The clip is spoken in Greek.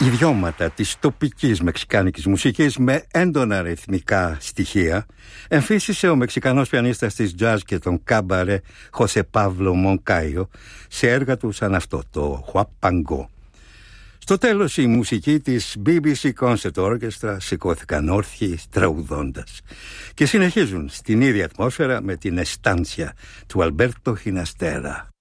ιδιώματα της τοπικής μεξικάνικης μουσικής με έντονα ρυθμικά στοιχεία εμφύσισε ο μεξικανός πιανίστας της jazz και των κάμπαρε Χωσέ Παύλο Μονκάιο σε έργα του σαν αυτό, το Huapango. Στο τέλος η μουσική της BBC Concert Orchestra σηκώθηκαν όρθιοι τραγουδώντας και συνεχίζουν στην ίδια ατμόσφαιρα με την εστάνσια του Αλμπέρτο Χιναστέρα.